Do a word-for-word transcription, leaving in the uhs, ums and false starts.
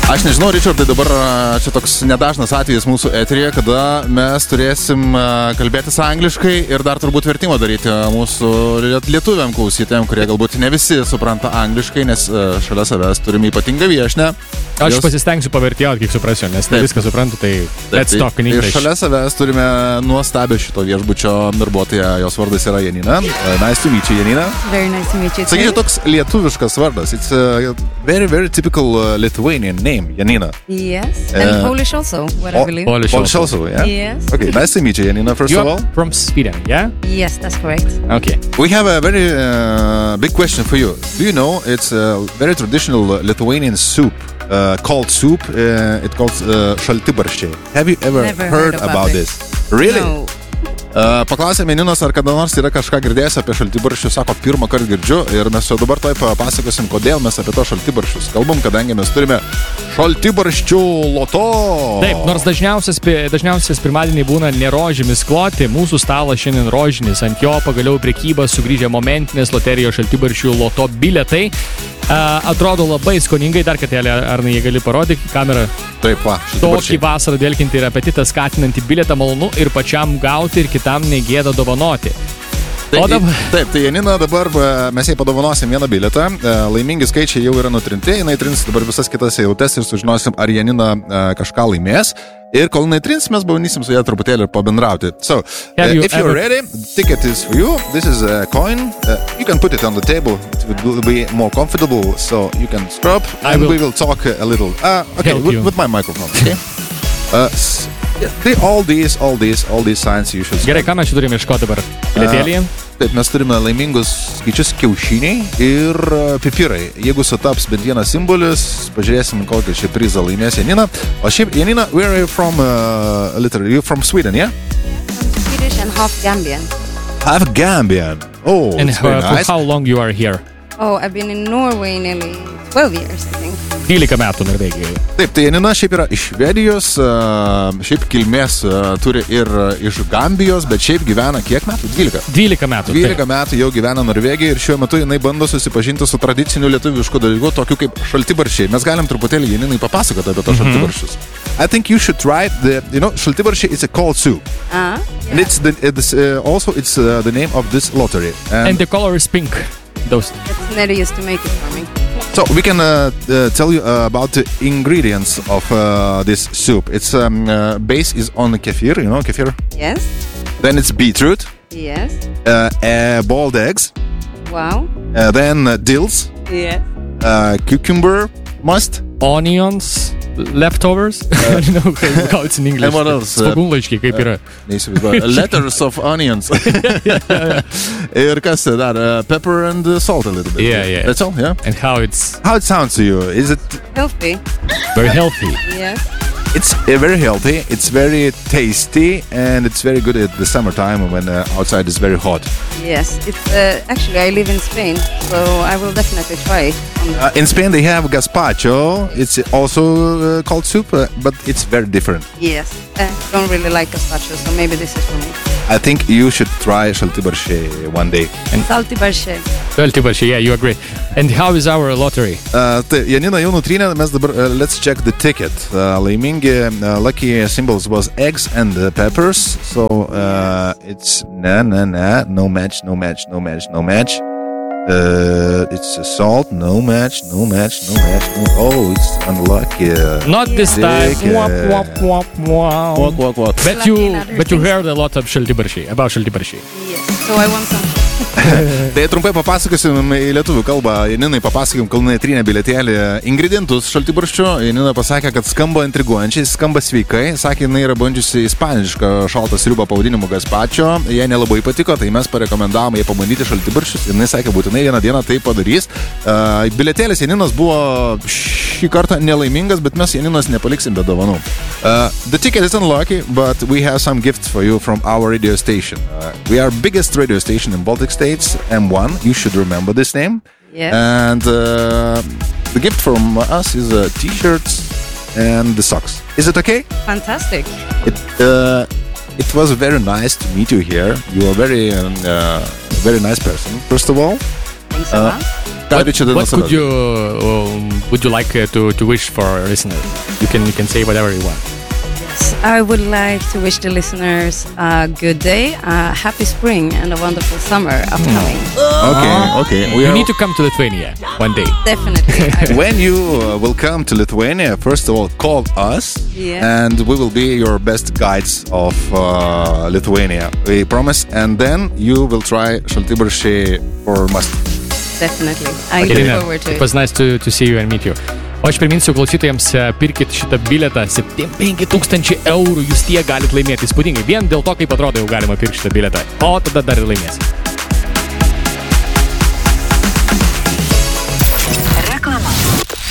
Aš nežinau, Richardai, dabar čia toks nedažnas atvejis mūsų eteryje, kada mes turėsim kalbėtis angliškai ir dar turbūt vertimą daryti mūsų lietuviam klausytėm, kurie galbūt ne visi supranta angliškai, nes šalia savęs turime ypatingą viešinę. Aš Jos... pasistengsiu pavertėjauti, kiek suprasiu, nes ne viską suprantu, tai let's taip, talk in English. Ir šalia savęs turime nuostabią šito viešbučio darbuotoją, jos vardas yra Janina. Nice to meet you, Janina. Very nice to meet you too. Sakyčiau, toks lietuviškas vardas. It's a very, very typical Lithuanian name. Janina. Yes, and uh, Polish also, what I believe. Polish, Polish also. also, yeah? Yes. Okay, nice to meet you, Janina, first You're of all. from Sweden, yeah? Yes, that's correct. Okay. We have a very uh, big question for you. Do you know it's a very traditional Lithuanian soup uh, called soup? Uh, it's called uh, šaltibarščiai. Have you ever Never heard, heard about, about this. this? Really? No. Uh, Paklausė Janinos, ar kada nors yra kažką girdėjęs apie šaltibarščius, sako, pirmą kartą girdžiu ir mes jau dabar taip pasakosim, kodėl mes apie to šaltibarščius kalbam, kadangi mes turime šaltibarščių loto. Taip, nors dažniausias, dažniausias pirmadieniai būna ne rožimis kloti, mūsų stalas šiandien rožinis, ant jo pagaliau prekyba sugrįžę momentinės loterijos šaltibarščių loto biletai. Uh, atrodo labai skoningai, dar kartelį, Arnai, jie gali parodyti kamerą. Taip, va, tokį vasarą dėlkinti ir apetitą skatinantį bilietą malonu ir pačiam gauti ir kitam negėda dovanoti. Taip, o dabar... taip, tai Janina dabar mes jai padovanosim vieną bilietą, laimingi skaičiai jau yra nutrinti, jinai trins dabar visas kitas eilutes ir sužinosim, ar Janina kažką laimės. Ir kol jinai trins, mes bandysim su ją truputėlį pabendrauti. So, uh, you if you're ever... ready, ticket is for you. This is a coin. Uh, you can put it on the table. It will be more comfortable, so you can scrub, and will... we will talk a little. Uh, okay, with, with my microphone. Okay. uh, yeah, they, all these, all these, all these signs you should. Gerai, ką mes čia turime iškoti dabar? Bilietėlį? Uh, Taip, mes turime laimingus skaičius kiaušiniai ir pipirai. Jeigu sutaps bent vienas simbolis, pažiūrėsim, kokią šį prizą laimės Janina. O šiaip, Janina, where are you from? Uh, literally, you're from Sweden, yeah? I'm Swedish and half Gambian. Half Gambian. Oh, and it's very uh, nice. For how long you are here? Oh, I've been in Norway nearly twelve years, I think. dvylika metų Norvegijoje. Taip, tai Janina šiaip yra iš Švedijos, šiaip kilmės turi ir iš Gambijos, bet šiaip gyvena kiek metų? dvylika. dvylika metų. dvylika metų jau gyvena Norvegijoje ir šiuo metu jinai bando susipažinti su tradiciniu lietuvišku dalyku, tokiu kaip šaltibarščiai. Mes galim truputėlį Janinai papasakoti apie to mm-hmm. šaltibarščius. I think you should try the, you know, šaltibarščiai is a cold soup. Ah. Uh, and it's the, it's uh, also it's uh, the name of this lottery. And, and the color is pink. Those. That's Neri used to make it for me. So we can uh, uh, tell you uh, about the ingredients of uh, this soup. Its um, uh, base is on kefir, you know kefir? Yes. Then it's beetroot. Yes. Uh, uh, boiled eggs. Wow. Uh, then uh, dills. Yes. Uh, cucumber must. Onions. Leftovers. Uh, I don't know how it's in English. And what else? Svogūnlaiškiai, kaip yra. Uh, letters of onions. Ir kas dar? Uh, pepper and uh, salt a little bit. Yeah, yeah. That's all, yeah? And how it's... How it sounds to you? Is it... Healthy. Very healthy. Yes. It's uh, very healthy, it's very tasty, and it's very good at the summertime when uh, outside is very hot. Yes, it's uh, actually I live in Spain, so I will definitely try it. Uh, in Spain they have gazpacho. It's also uh, called soup, uh, but it's very different. Yes, I don't really like gazpacho, so maybe this is for me. I think you should try šaltibarščiai one day. And salty barščiai. Salty barščiai, yeah, you agree. And how is our lottery? Uh, tai Janina jau nutrynė, mes dabar uh, let's check the ticket. Uh, laimingi uh, lucky symbols was eggs and uh, peppers. So uh, it's na na na, no match, no match, no match, no match. Uh, it's uh, salt, no match, no match, no match. No, oh, it's unlucky. Uh, Not this time. Wop, wop, wop, wop. Walk, walk, walk. But you, but you heard a lot of šaltibarščiai, about šaltibarščiai. Yes, so I want some. Tai trumpai papasakosim į lietuvių kalbą. Janinai papasakim, kol jinai trynė bilietėlį ingredientus šaltibarščių. Janina pasakė, kad skamba intriguojančiai, skamba sveikai. Sakė, jinai yra bandžiusi ispanišką šaltą sriubą pavadinimu gazpacho. Jai nelabai patiko, tai mes parekomendavom jai pabandyti šaltibarščius. Jinai sakė, būtinai vieną dieną tai padarys. Uh, bilietėlis Janinos buvo šį kartą nelaimingas, bet mes Janinos nepaliksim be dovanų. Uh, the ticket is unlucky, but we have some gifts for you from our radio station. Uh, we are biggest radio station in Baltic States, M one. You should remember this name. Yes. And uh, the gift from us is uh, t-shirts and the socks. Is it okay? Fantastic. It uh, it was very nice to meet you here. You are very um, uh, very nice person, first of all. Thanks a Uh, lot. Ką čia What dainuos? could you, um, would you like uh, to, to wish for our listener? You can, you can say whatever you want. I would like to wish the listeners a good day, a happy spring, and a wonderful summer upcoming. Okay, okay. We You are- need to come to Lithuania one day. Definitely. I will. When you uh, will come to Lithuania, first of all, call us, Yeah. and we will be your best guides of uh, Lithuania. We promise. And then you will try šaltibarščiai for must. Definitely. I look Irina, forward to it it. was nice to, to see you and meet you. O aš priminsiu klausytojams, e, pirkit šitą bilietą, septyni penki tūkstančiai eurų, jūs tiek galite laimėti įspūdingai. Vien dėl to, kaip atrodo, jau galima pirkti šitą bilietą. O tada dar ir laimėsit.